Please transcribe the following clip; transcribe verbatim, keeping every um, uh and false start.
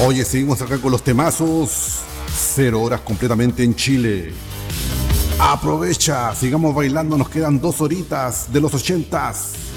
Oye, seguimos acá con los temazos. Cero horas completamente en Chile. Aprovecha, sigamos bailando, nos quedan dos horitas de los ochentas.